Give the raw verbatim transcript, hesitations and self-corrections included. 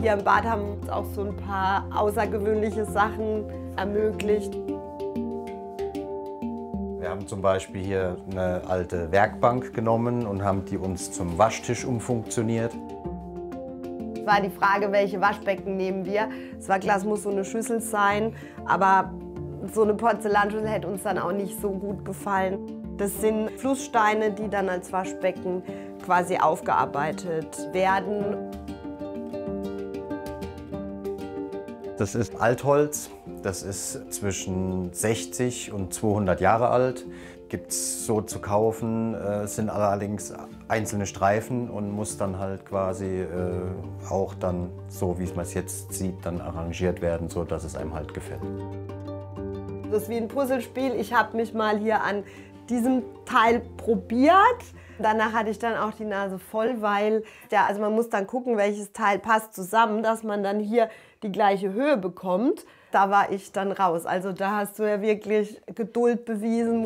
hier im Bad haben uns auch so ein paar außergewöhnliche Sachen ermöglicht. Wir haben zum Beispiel hier eine alte Werkbank genommen und haben die uns zum Waschtisch umfunktioniert. Es war die Frage, welche Waschbecken nehmen wir. Es war klar, es muss so eine Schüssel sein, aber so eine Porzellanschüssel hätte uns dann auch nicht so gut gefallen. Das sind Flusssteine, die dann als Waschbecken quasi aufgearbeitet werden. Das ist Altholz, das ist zwischen sechzig und zweihundert Jahre alt. Gibt es so zu kaufen, äh, sind allerdings einzelne Streifen und muss dann halt quasi äh, auch dann, so wie man es jetzt sieht, dann arrangiert werden, so dass es einem halt gefällt. Das ist wie ein Puzzlespiel. Ich habe mich mal hier an diesem Teil probiert. Danach hatte ich dann auch die Nase voll, weil ja, also man muss dann gucken, welches Teil passt zusammen, dass man dann hier die gleiche Höhe bekommt. Da war ich dann raus. Also da hast du ja wirklich Geduld bewiesen.